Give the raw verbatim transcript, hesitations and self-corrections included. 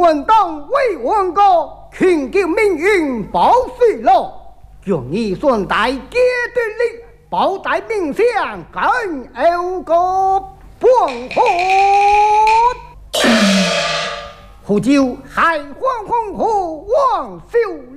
文当为文哥，劝救命运保水路，让你顺带皆对力，保带命相更有个半火。湖州海荒荒河望秀。